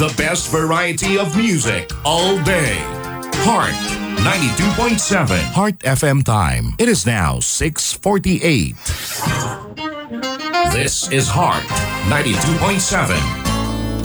The best variety of music all day. Heart 92.7 Heart FM time. It is now 6:48. This is Heart 92.7